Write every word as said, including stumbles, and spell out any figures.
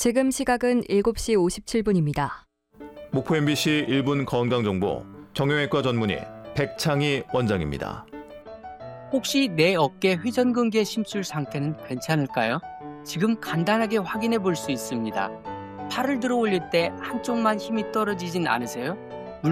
지금 시각은 일곱 시 오십칠 분입니다. 목포 엠비씨 일 분 건강정보 정형외과 전문의 백창희 원장입니다. 혹시 내 어깨 회전근개 심술 상태는 괜찮을까요? 지금 간단하게 확인해 볼 수 있습니다. 팔을 들어 올릴 때 한쪽만 힘이 떨어지진 않으세요?